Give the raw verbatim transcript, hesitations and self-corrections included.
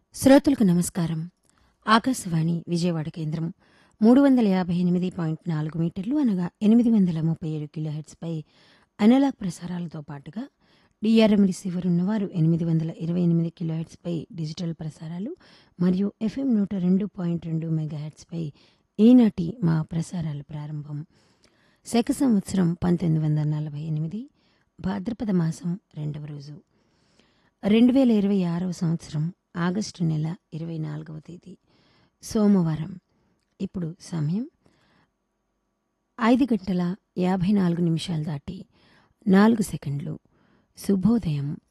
శ్రోతలకు నమస్కారం. ఆకాశవాణి విజయవాడ కేంద్రం మూడు వందల యాభై ఎనిమిది పాయింట్ నాలుగు మీటర్లు అనగా ఎనిమిది వందల ముప్పై ఏడు కిలోహెర్ట్జ్పై అనలాగ్ ప్రసారాలతో పాటుగా డిఆర్ఎం రిసీవర్ ఉన్నవారు ఎనిమిది వందల ఇరవై ఎనిమిది కిలోహెర్ట్జ్పై డిజిటల్ ప్రసారాలు మరియు ఎఫ్ఎం నూట రెండు పాయింట్ రెండు మెగాహెర్ట్జ్పై ఈనాటి మా ప్రసారాలు ప్రారంభం. శక సంవత్సరం పంతొమ్మిది వందల నలభై ఎనిమిది భాద్రపద మాసం రెండవ రోజు రెండు వేల ఇరవై ఆరవ సంవత్సరం ఆగస్టు నెల ఇరవై నాలుగవ తేదీ సోమవారం. ఇప్పుడు సమయం ఐదు గంటల యాభై నాలుగు నిమిషాలు దాటి నాలుగు సెకండ్లు. శుభోదయం.